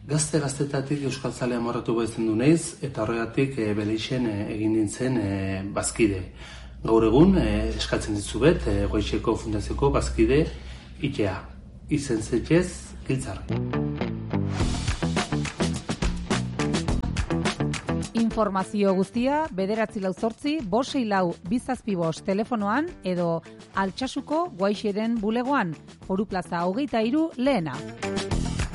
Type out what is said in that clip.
Gaztetatik euskaltzalea morratu baitzen du naiz, eta horregatik Beleixen egin nintzen bazkide. Gaur egun eskatzen dizuet Goizeko Fundazioko bazkide itea. Izen zetxez, giltzar. Informazio guztia 948-564-275 telefonoan edo Altsasuko Guaixeren bulegoan, Foru Plaza 23 lehena.